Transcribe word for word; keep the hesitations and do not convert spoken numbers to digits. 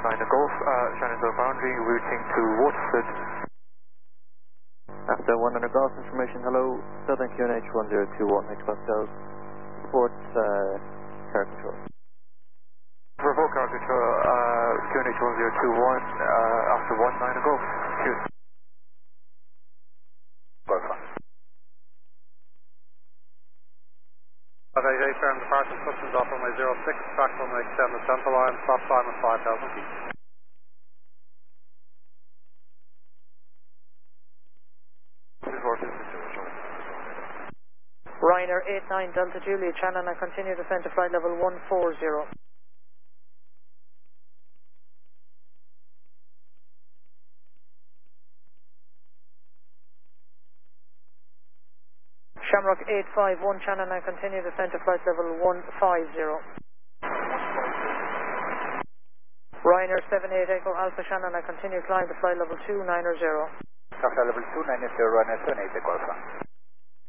one nine Golf, uh, Shenandoah boundary, routing to Watersford. After one hundred Golf information, hello, Southern Q N H one zero two one, H Pascal, support uh, car control. Bravo car control, uh, Q N H one zero two one, uh, after one nine Golf. Cheers. Golf one. Alright, eight firm departure customs off runway zero six, track runway extend the central line, stop time at five thousand feet. Ryanair eight nine Delta Juliet, Shannon, I continue to descend to flight level one four zero. Shamrock eight five one, Shannon, I continue to descend to flight level one five zero. Ryanair seven eight Echo Alpha, Shannon, I continue climb to flight level two nine zero. Flight level two nine zero, Ryanair seven eight Echo Alpha.